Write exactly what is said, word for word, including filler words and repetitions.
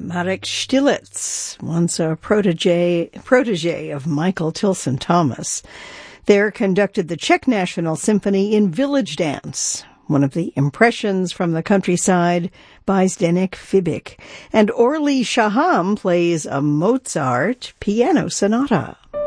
Marek Stilitz, once a protege, protege of Michael Tilson Thomas, there conducted the Czech National Symphony in Village Dance, one of the impressions from the countryside by Zdeněk Fibik. And Orly Shaham plays a Mozart piano sonata.